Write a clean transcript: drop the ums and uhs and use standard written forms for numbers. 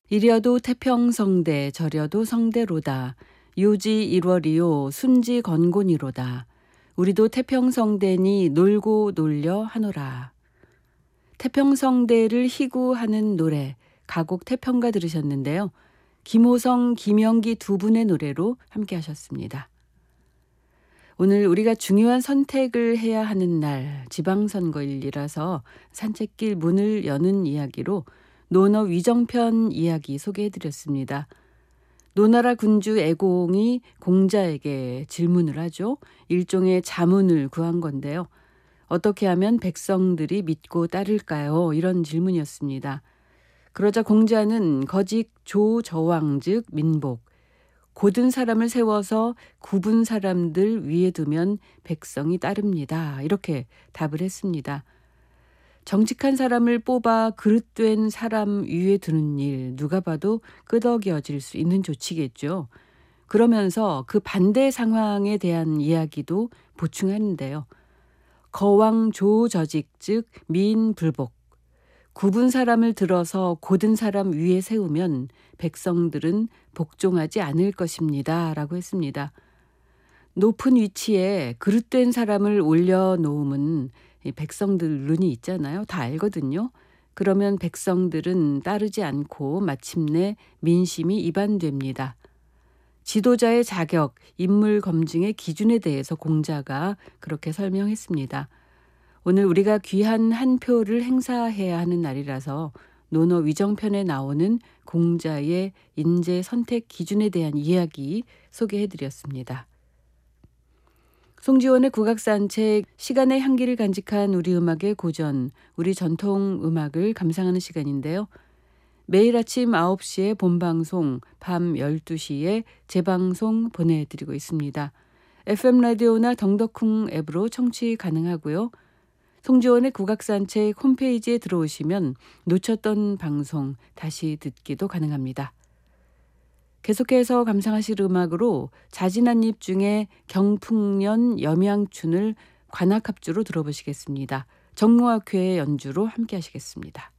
이려도 태평성대 저려도 성대로다. 요지 일월이요 순지 건곤이로다. 우리도 태평성대니 놀고 놀려 하노라. 태평성대를 희구하는 노래 가곡 태평가 들으셨는데요. 김호성, 김영기 두 분의 노래로 함께 하셨습니다. 오늘 우리가 중요한 선택을 해야 하는 날, 지방선거일이라서 산책길 문을 여는 이야기로 논어 위정편 이야기 소개해드렸습니다. 노나라 군주 애공이 공자에게 질문을 하죠. 일종의 자문을 구한 건데요. 어떻게 하면 백성들이 믿고 따를까요? 이런 질문이었습니다. 그러자 공자는 거직 조저왕 즉 민복, 고든 사람을 세워서 굽은 사람들 위에 두면 백성이 따릅니다. 이렇게 답을 했습니다. 정직한 사람을 뽑아 그릇된 사람 위에 두는 일, 누가 봐도 끄덕여질 수 있는 조치겠죠. 그러면서 그 반대 상황에 대한 이야기도 보충하는데요. 거왕조저직 즉 미인불복, 굽은 사람을 들어서 고든 사람 위에 세우면 백성들은 복종하지 않을 것입니다. 라고 했습니다. 높은 위치에 그릇된 사람을 올려놓으면 백성들 눈이 있잖아요. 다 알거든요. 그러면 백성들은 따르지 않고 마침내 민심이 이반됩니다. 지도자의 자격, 인물 검증의 기준에 대해서 공자가 그렇게 설명했습니다. 오늘 우리가 귀한 한 표를 행사해야 하는 날이라서 논어 위정편에 나오는 공자의 인재 선택 기준에 대한 이야기 소개해드렸습니다. 송지원의 국악산책, 시간의 향기를 간직한 우리 음악의 고전, 우리 전통 음악을 감상하는 시간인데요. 매일 아침 9시에 본방송, 밤 12시에 재방송 보내드리고 있습니다. FM 라디오나 덩덕쿵 앱으로 청취 가능하고요. 송지원의 국악산책 홈페이지에 들어오시면 놓쳤던 방송 다시 듣기도 가능합니다. 계속해서 감상하실 음악으로 자진한입 중에 경풍년 염양춘을 관악합주로 들어보시겠습니다. 정로학회의 연주로 함께 하시겠습니다.